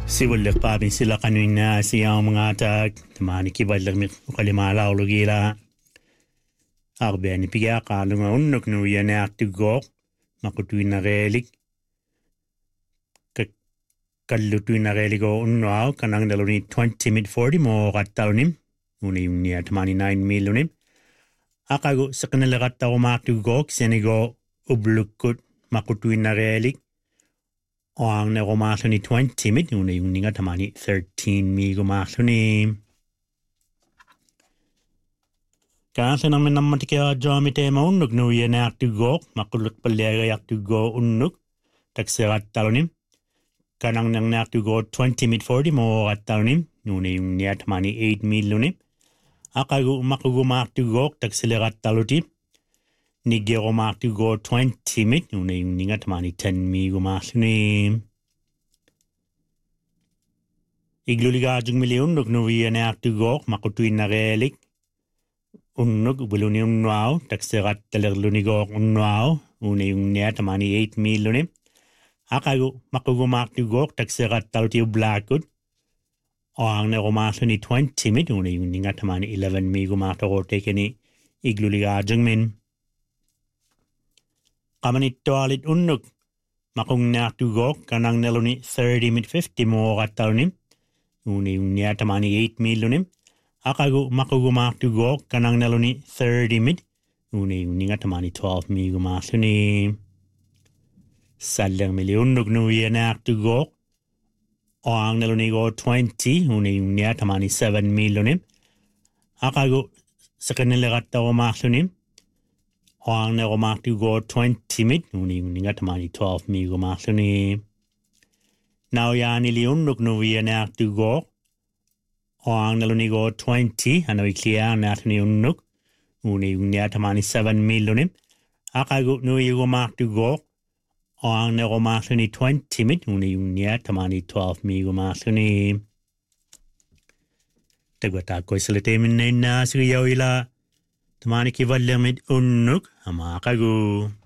Siwalak pabin sila kanina siyang mga tag tamani kibalak mi kalimala ulugila arbe ni piga kalunga unnuk nu yana aktugo makutuina relik kallutuina religo unwa kanang daluni 20 mid 40 mo gatalunim uni ni 89 milunim akago saknala gataw maktugo senigo ublukut makutuina relik ang na romaso ni 20 mit yung nga tamani 13 mi gumaso ni kasi naman naman tiya jami tema unnuk no yan aktugo makuluk palya aktugo unnuk takserat talonim kanang nang aktugo 20 mit 40 mo at talonim yung niya tamani 8 milunim akago makuguma aktugo takselerat talotip Nigero maktugo 20 mit yung nga tamani 10 mi gumaso ni Igluliga jung mili unnuk no yan aktugo makutuin na relik unnuk buluni unwao takserat talerlunigo unwao yung niya tamani 8 milunim akago makuguma aktugo takserat taloti blackwood ang na romaso ni 20 mit yung nga tamani 11 mi gumaso teke ni igluliga jung min Kamanito alit unnuk makung naktugo kanang neluni 30 mit 50 mo katalonim yung niya tamani 8 milunim akago makuguma aktugo kanang neluni 30 mit yung nga tamani 12 mi gumaso ni salang mili unnuk no yan aktugo ang neluni go 20 yung niya tamani 7 milunim akago sa kanila katawa masonim ang na romaktugo 20 mit yung nga tamani 12 mi gumaso ni Now yan iliunnuk no yan aktugo ang nalunigo 20 ano ikliya natin unnuk yung nga tamani 7 milunim akago no yung maktugo ang na romaso ni 20 mit yung nga tamani 12 mi gumaso ni Tagwata ko isalitemin na sigayaw ila Tamani kivalamid unnuk amakagu.